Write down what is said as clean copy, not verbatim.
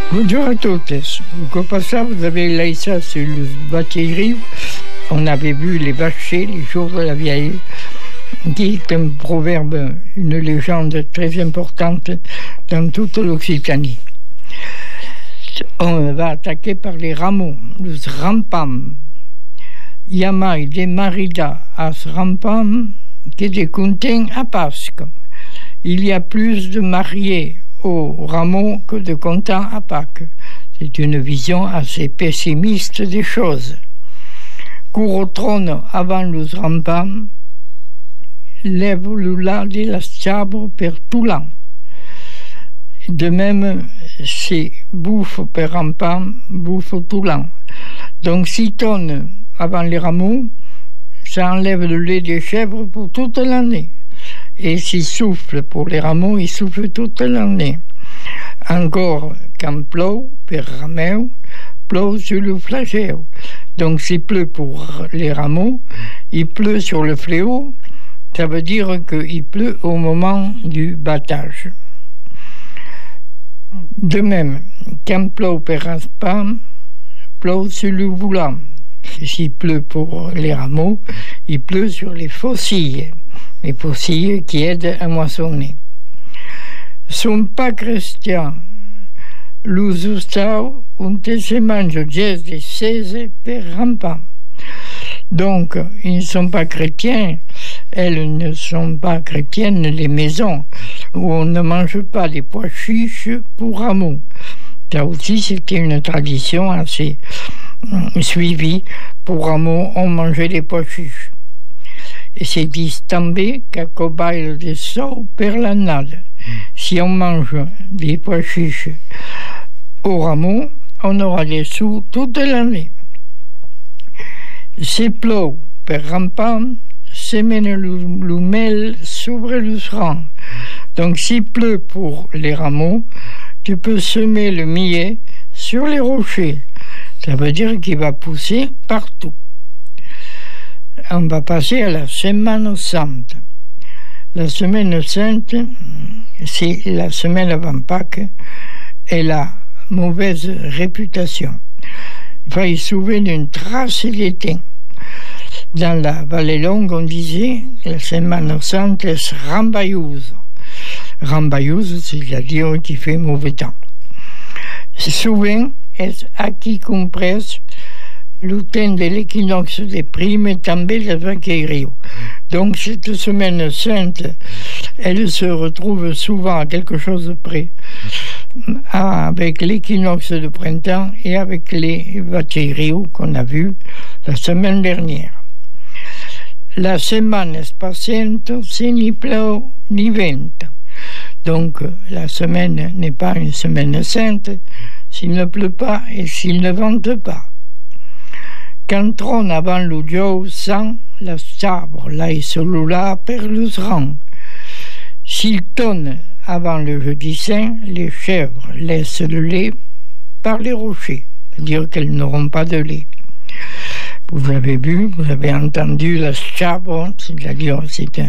Bonjour à tous. Au passage, vous avez laissé sur le bâtiment. On avait vu les vacher les jours de la vieille, qui est un proverbe, une légende très importante dans toute l'Occitanie. On va attaquer par les rameaux, les rampam. Yamai de marida as rampam que de content à Pâques. Il y a plus de mariés au rameau que de contents à Pâques. C'est une vision assez pessimiste des choses. Cours au trône avant les rampam, lève le la de la sabre per tout l'an. De même, c'est bouffe per rampam, bouffe tout l'an. Donc, si tonne avant les rameaux, ça enlève le lait des chèvres pour toute l'année. Et s'il souffle pour les rameaux, il souffle toute l'année. Encore, quand pleut, per rameu, pleut sur le flagelle. Donc, s'il pleut pour les rameaux, il pleut sur le fléau. Ça veut dire qu'il pleut au moment du battage. De même, quand pleut per raspam, pleut sur le volant. S'il pleut pour les rameaux, il pleut sur les faucilles qui aident à moissonner. Sont pas chrétiens, les ustaus ont se mangent des 16 per rampam. Donc, ils ne sont pas chrétiens, elles ne sont pas chrétiennes, les maisons où on ne mange pas des pois chiches pour rameaux. Ça aussi, c'était une tradition assez suivie. Pour rameaux, on mangeait des pois chiches. Et c'est dit també qu'à cobaye de sou per l'année. Si on mange des pois chiches au rameau, on aura des sous toute l'année. C'est plou per rampam, semaine le mel s'ouvre le rang. Donc s'il pleut pour les rameaux, tu peux semer le millet sur les rochers. Ça veut dire qu'il va pousser partout. On va passer à la Semaine Sainte. La Semaine Sainte, c'est la semaine avant Pâques, elle a mauvaise réputation. Il va y sauver d'une trace d'été. Dans la vallée longue, on disait la Semaine Sainte est rambailleuse. Rambailleuse, c'est-à-dire qu'il fait mauvais temps. Souvent, est acquis compresse le temps de l'équinoxe des primes et també la vaquerie. Donc cette semaine sainte, elle se retrouve souvent à quelque chose près, avec l'équinoxe de printemps et avec les vaqueries qu'on a vues la semaine dernière. La semaine est patiente, c'est ni pleu ni vent. Donc la semaine n'est pas une semaine sainte s'il ne pleut pas et s'il ne vente pas. Quand trône avant le Dieu sang, la sabre, l'ail celui-là per le rang. S'il tonne avant le jeudi saint, les chèvres laissent le lait par les rochers, c'est-à-dire qu'elles n'auront pas de lait. Vous avez vu, vous avez entendu la sabre, c'est-à-dire c'est